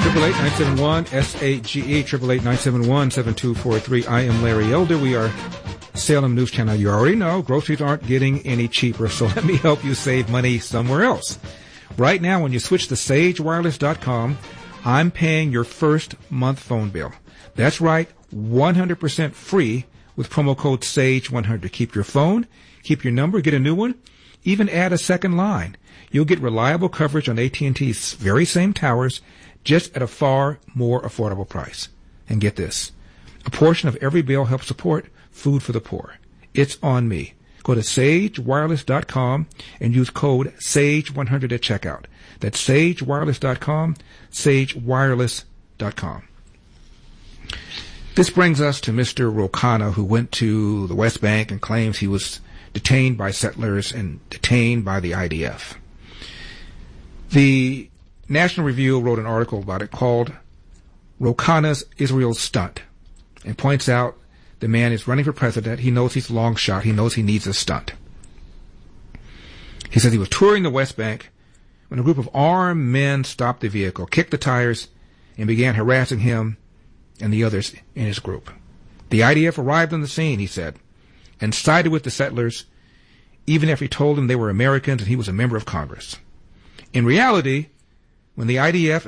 888-971-SAGE, 888-971-7243. I am Larry Elder. We are Salem News Channel. You already know groceries aren't getting any cheaper, so let me help you save money somewhere else. Right now, when you switch to sagewireless.com, I'm paying your first month phone bill. That's right, 100% free with promo code SAGE100. Keep your phone, keep your number, get a new one, even add a second line. You'll get reliable coverage on AT&T's very same towers, just at a far more affordable price. And get this, a portion of every bill helps support food for the poor. It's on me. Go to sagewireless.com and use code SAGE100 at checkout. That's sagewireless.com, sagewireless.com. This brings us to Mr. Ro Khanna, who went to the West Bank and claims he was detained by settlers and detained by the IDF. The National Review wrote an article about it called Ro Khanna's Israel Stunt, and points out the man is running for president. He knows he's a long shot. He knows he needs a stunt. He says he was touring the West Bank when a group of armed men stopped the vehicle, kicked the tires, and began harassing him and the others in his group. The IDF arrived on the scene, he said, and sided with the settlers, even after he told them they were Americans and he was a member of Congress. In reality, when the IDF